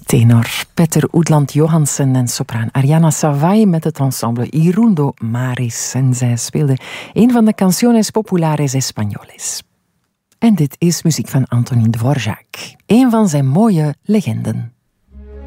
Tenor Petter Oudland Johansen en sopraan Ariana Savay met het ensemble Irundo Maris. En zij speelde een van de canciones populares españoles. En dit is muziek van Antonín Dvořák, een van zijn mooie legenden.